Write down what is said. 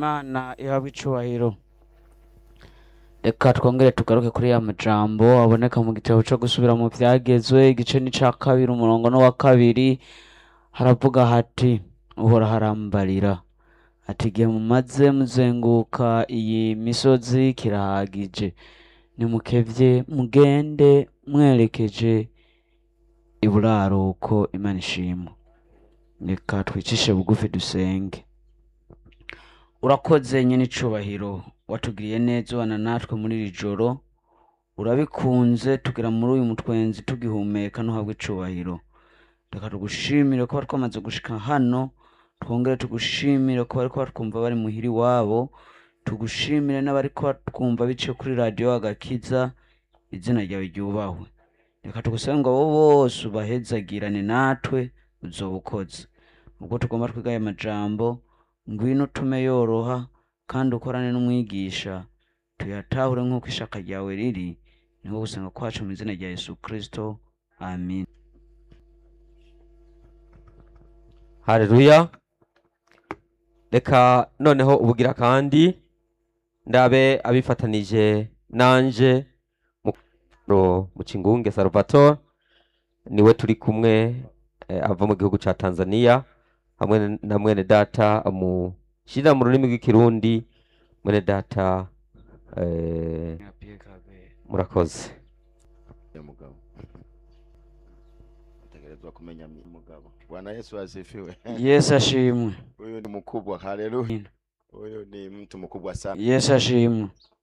Imana ihabwe icubahiro. Reka twongere tugaruke kuri ya majambo aboneka mu gitabo cyo gusubira mu vyagezwe igice ni ca kabiri umurongo no wa kabiri, haravuga hati uhora harambarira ati igihe mumaze muzenguka iyi misozi kirahagije, nimukevye mugende mwerekeje iburaruko. Imana ishimwe. Reka twicishe bugufi dusenge. Urakoze nyene icubahiro, watugiriye neza ubana natwe muri iri joro, urabikunze tugira muri uyu mutwenzi tugihumeka ntuhabwe icubahiro. Reka tugushimire ko bari twamaze gushika hano, twongere tugushimire ko bariko batwumva bari muhiri wabo, tugushimire n'abariko batwumva biciye kuri radiyo Agakiza, izina ryawe ryubahwe. Reka tugusabe ngo abo bose ubahezagirane natwe uzoba ukoze. Ubwo tugomba twiga aya majambo, ngwino utume yoroha kandi ukorane n'umwigisha, tuyatahure nk'uko ishaka ryawe riri, niho gusenga kwacu mu izina rya Yesu Kristo, amin. Haleluya. Reka noneho ubugira kandi ndabe abifatanije nanje mu Kingunge Salvatore, niwe turi kumwe ava mu gihugu ca Tanzania, hamwe na mwene data shira mu rurimi rw'ikirundi, mwene data murakoze. Mugabo ategerezwa kumenya mugabo. Bwana Yesu asifiwe. Yesu ashimwe. Huyu ni mkubwa. Haleluya. Huyu ni mtu mkubwa sana. Yesu ashimwe.